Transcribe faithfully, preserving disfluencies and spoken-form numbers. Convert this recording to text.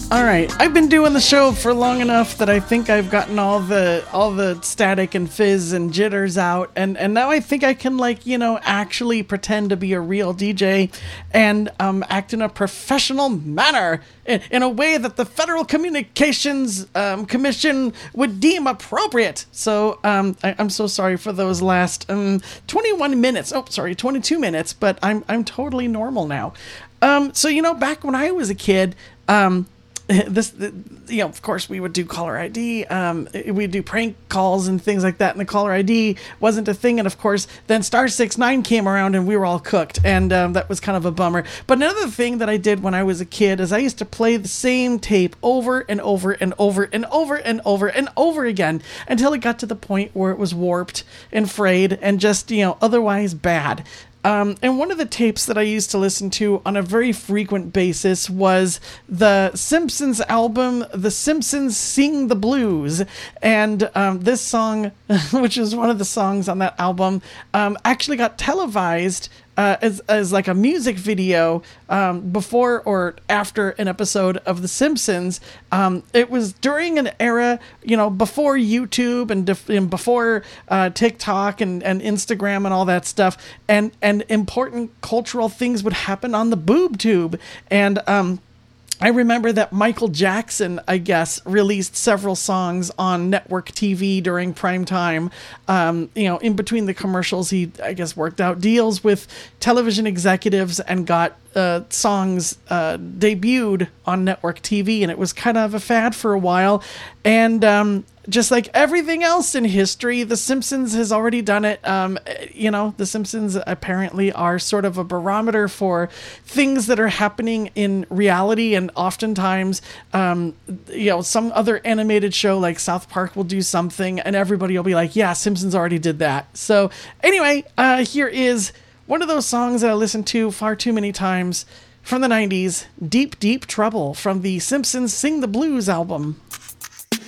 All right, I've been doing the show for long enough that I think I've gotten all the all the static and fizz and jitters out, and and now I think I can, like, you know, actually pretend to be a real D J and um, act in a professional manner in, in a way that the Federal Communications um, Commission would deem appropriate. So um, I, I'm so sorry for those last um, twenty-one minutes. Oh, sorry, twenty-two minutes, but I'm I'm totally normal now. Um, so you know, back when I was a kid. Um, This, you know, of course, we would do caller I D. Um, we'd do prank calls and things like that, and the caller I D wasn't a thing. And of course, then Star six nine came around, and we were all cooked, and um, that was kind of a bummer. But another thing that I did when I was a kid is I used to play the same tape over and over and over and over and over and over again until it got to the point where it was warped and frayed and just, you know, otherwise bad. Um, and one of the tapes that I used to listen to on a very frequent basis was the Simpsons album, The Simpsons Sing the Blues. And um, this song, which is one of the songs on that album, um, actually got televised Uh, as as like a music video um, before or after an episode of The Simpsons. Um, it was during an era, you know, before YouTube and, def- and before uh, TikTok and, and Instagram and all that stuff, and and important cultural things would happen on the boob tube. And um, I remember that Michael Jackson, I guess, released several songs on network T V during prime time. Um, you know, in between the commercials, he, I guess, worked out deals with television executives and got uh, songs uh, debuted on network T V, and it was kind of a fad for a while. And um, just like everything else in history, The Simpsons has already done it. Um, you know, The Simpsons apparently are sort of a barometer for things that are happening in reality. And oftentimes, um, you know, some other animated show like South Park will do something and everybody will be like, yeah, Simpsons already did that. So anyway, uh, here is one of those songs that I listened to far too many times from the nineties, Deep, Deep Trouble from the Simpsons Sing the Blues album.